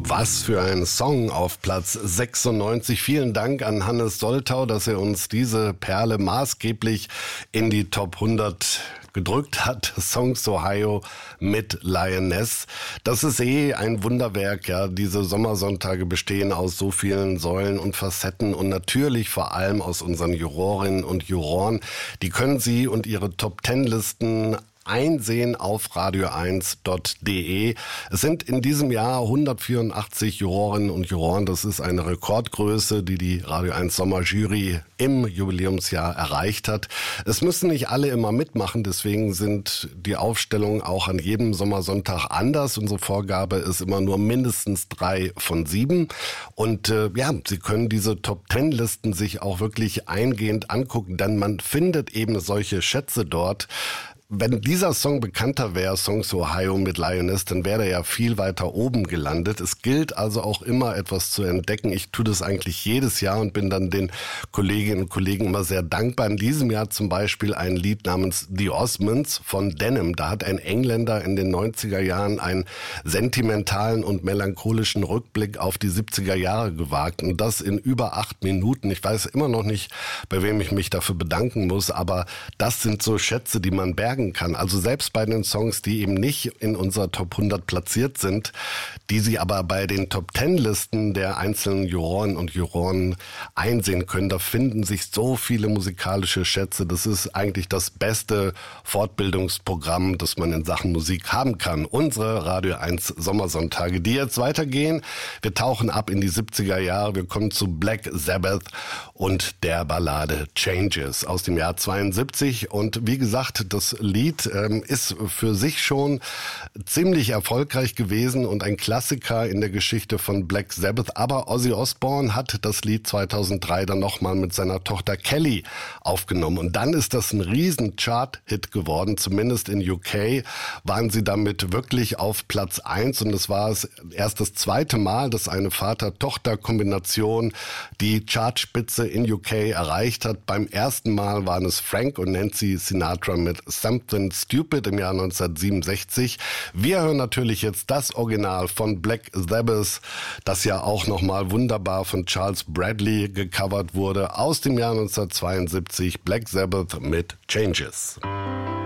Was für ein Song auf Platz 96. Vielen Dank an Hannes Soltau, dass er uns diese Perle maßgeblich in die Top 100 gedrückt hat. Songs Ohio mit Lioness. Das ist ein Wunderwerk, ja. Diese Sommersonntage bestehen aus so vielen Säulen und Facetten und natürlich vor allem aus unseren Jurorinnen und Juroren. Die können Sie und Ihre Top 10 Listen einsehen auf radio1.de. Es sind in diesem Jahr 184 Jurorinnen und Juroren. Das ist eine Rekordgröße, die die Radio 1 Sommerjury im Jubiläumsjahr erreicht hat. Es müssen nicht alle immer mitmachen, deswegen sind die Aufstellungen auch an jedem Sommersonntag anders. Unsere Vorgabe ist immer nur mindestens 3 von 7. Und Sie können diese Top-10-Listen sich auch wirklich eingehend angucken, denn man findet eben solche Schätze dort. Wenn dieser Song bekannter wäre, Songs Ohio mit Lioness, dann wäre er ja viel weiter oben gelandet. Es gilt also auch immer etwas zu entdecken. Ich tue das eigentlich jedes Jahr und bin dann den Kolleginnen und Kollegen immer sehr dankbar. In diesem Jahr zum Beispiel ein Lied namens The Osmonds von Denim. Da hat ein Engländer in den 90er Jahren einen sentimentalen und melancholischen Rückblick auf die 70er Jahre gewagt. Und das in über 8 Minuten. Ich weiß immer noch nicht, bei wem ich mich dafür bedanken muss, aber das sind so Schätze, die man bergen kann. Also selbst bei den Songs, die eben nicht in unserer Top 100 platziert sind, die Sie aber bei den Top 10 Listen der einzelnen Juroren und Juroren einsehen können, da finden sich so viele musikalische Schätze. Das ist eigentlich das beste Fortbildungsprogramm, das man in Sachen Musik haben kann. Unsere Radio 1 Sommersonntage, die jetzt weitergehen. Wir tauchen ab in die 70er Jahre. Wir kommen zu Black Sabbath und der Ballade Changes aus dem Jahr 72. Und wie gesagt, das Lied ist für sich schon ziemlich erfolgreich gewesen und ein Klassiker in der Geschichte von Black Sabbath. Aber Ozzy Osbourne hat das Lied 2003 dann nochmal mit seiner Tochter Kelly aufgenommen. Und dann ist das ein riesen Chart-Hit geworden. Zumindest in UK waren sie damit wirklich auf Platz 1. Und es war erst das zweite Mal, dass eine Vater-Tochter-Kombination die Chartspitze in UK erreicht hat. Beim ersten Mal waren es Frank und Nancy Sinatra mit Something Stupid im Jahr 1967. Wir hören natürlich jetzt das Original von Black Sabbath, das ja auch nochmal wunderbar von Charles Bradley gecovert wurde, aus dem Jahr 1972, Black Sabbath mit Changes.